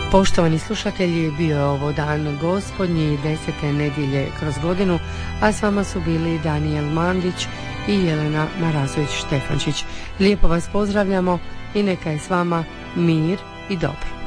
Poštovani slušatelji, bio je ovo dan gospodnji 10. nedjelje kroz godinu, a s vama su bili Danijel Mandić i Jelena Marazović Štefančić. Lijepo vas pozdravljamo i neka je s vama mir i dobro.